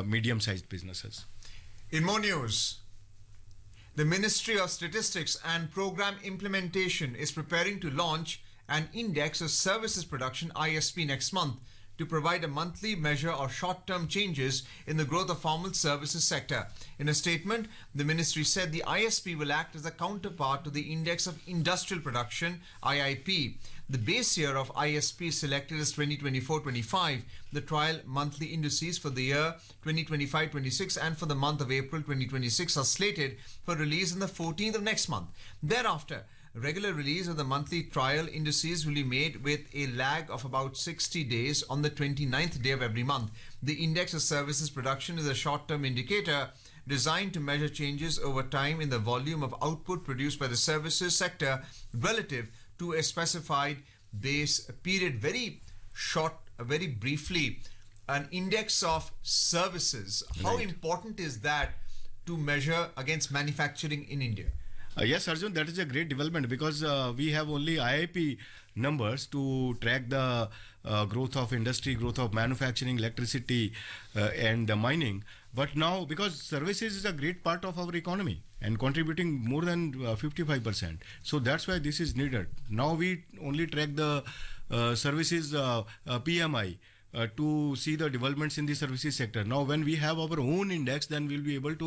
medium-sized businesses. In more news, the Ministry of Statistics and Program Implementation is preparing to launch an Index of Services Production (ISP) next month to provide a monthly measure of short-term changes in the growth of formal services sector. In a statement, the ministry said the ISP will act as a counterpart to the Index of Industrial Production (IIP). The base year of ISP selected is 2024-25. The trial monthly indices for the year 2025-26 and for the month of April 2026 are slated for release on the 14th of next month. Thereafter, regular release of the monthly trial indices will be made with a lag of about 60 days on the 29th day of every month. The Index of Services Production is a short-term indicator designed to measure changes over time in the volume of output produced by the services sector relative to a specified base period. Very short, very briefly, an index of services. How important is that to measure against manufacturing in India? Yes, Arjun, that is a great development because we have only IIP numbers to track the growth of industry, growth of manufacturing, electricity, and mining. But now, because services is a great part of our economy and contributing more than 55%, so that's why this is needed. Now we only track the services PMI. To see the developments in the services sector. Now, when we have our own index, then we'll be able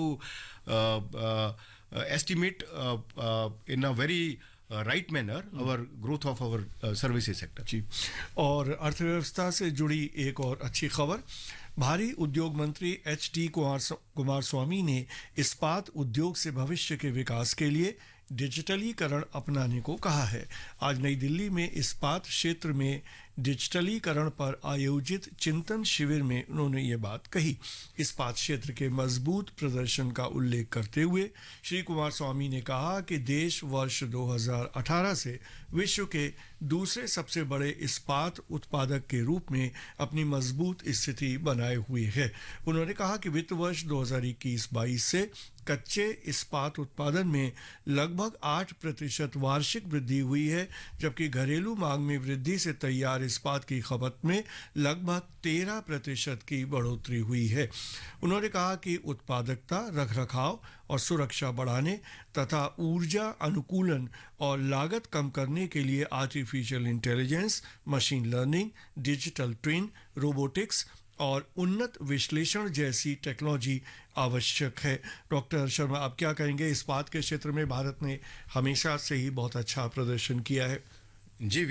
to estimate in a very right manner our growth of our services sector. जी, और अर्थव्यवस्था से जुड़ी एक और अच्छी खबर, भारी उद्योग मंत्री HD कुमारस्वामी ने इस्पात उद्योग से भविष्य के विकास के लिए डिजिटलीकरण अपनाने को कहा है। आज नई दिल्ली में इस्पात क्षेत्र में डिजिटलीकरण पर आयोजित चिंतन शिविर में उन्होंने ये बात कही। इस्पात क्षेत्र के मजबूत प्रदर्शन का उल्लेख करते हुए श्री कुमारस्वामी ने कहा कि देश वर्ष 2018 से विश्व के दूसरे सबसे बड़े इस्पात उत्पादक के रूप में अपनी मजबूत स्थिति बनाए हुए है। उन्होंने कहा कि वित्त वर्ष 2021-22 से कच्चे इस्पात उत्पादन में लगभग 8% वार्षिक वृद्धि हुई है, जबकि घरेलू मांग में वृद्धि से तैयार इस्पात की खपत में लगभग 13% की बढ़ोतरी हुई है। उन्होंने कहा कि उत्पादकता, रखरखाव और सुरक्षा बढ़ाने तथा ऊर्जा अनुकूलन और लागत कम करने के लिए artificial intelligence, machine learning, digital twin, robotics और उन्नत विश्लेषण जैसी टेक्नोलॉजी आवश्यक है। डॉक्टर शर्मा, आप क्या कहेंगे? इस्पात के क्षेत्र में भारत ने हमेशा से ही बहुत अच्छा प्रदर्शन किया है। जी,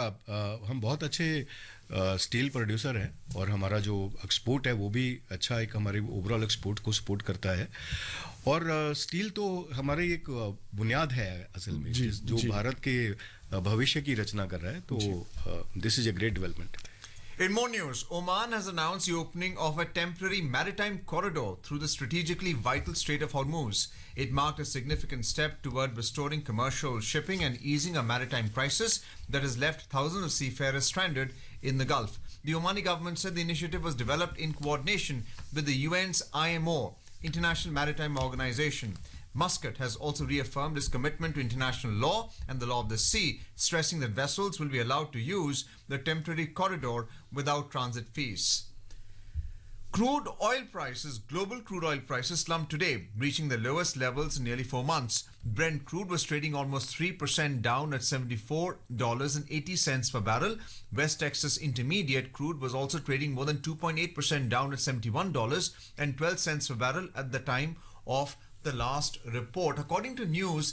हम बहुत अच्छे स्टील प्रोड्यूसर हैं और हमारा जो एक्सपोर्ट है वो भी अच्छा, एक हमारे ओवरऑल एक्सपोर्ट को सपोर्ट करता है। और स्टील तो हमारी एक बुनियाद है असल में, जो भारत के भविष्य की रचना कर रहा है। तो this is a great development. In more news, Oman has announced the opening of a temporary maritime corridor through the strategically vital Strait of Hormuz. It marked a significant step toward restoring commercial shipping and easing a maritime crisis that has left thousands of seafarers stranded in the Gulf. The Omani government said the initiative was developed in coordination with the UN's IMO, International Maritime Organization. Muscat has also reaffirmed its commitment to international law and the law of the sea, stressing that vessels will be allowed to use the temporary corridor without transit fees. Global crude oil prices slumped today, reaching the lowest levels in nearly 4 months. Brent crude was trading almost 3% down at $74.80 per barrel. West Texas Intermediate crude was also trading more than 2.8% down at $71.12 per barrel at the time of the last report. According to news,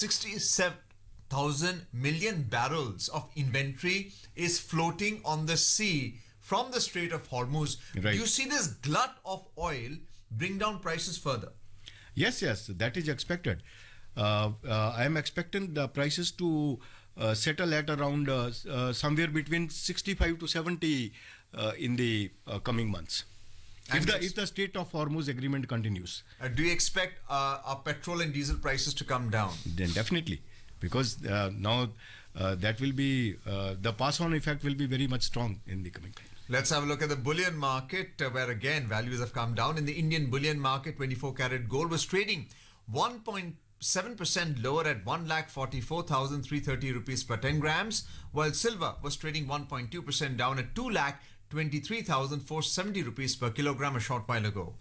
67,000 million barrels of inventory is floating on the sea from the Strait of Hormuz. Right. Do you see this glut of oil bring down prices further? Yes, that is expected. I am expecting the prices to settle at around somewhere between 65 to 70 in the coming months. If the Strait of Hormuz agreement continues. Do you expect our petrol and diesel prices to come down? Then definitely, because now that will be, the pass-on effect will be very much strong in the coming time. Let's have a look at the bullion market, where again values have come down. In the Indian bullion market, 24 karat gold was trading 1.7% lower at 1,44,330 rupees per 10 grams, while silver was trading 1.2% down at 2,23,470 rupees per kilogram a short while ago.